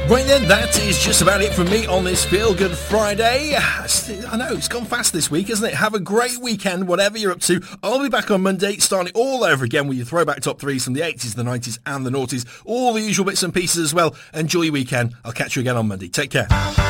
Right then, that is just about it from me on this Feel Good Friday. I know, it's gone fast this week, isn't it? Have a great weekend, whatever you're up to. I'll be back on Monday, starting all over again with your throwback top threes from the 80s, the 90s and the noughties. All the usual bits and pieces as well. Enjoy your weekend. I'll catch you again on Monday. Take care.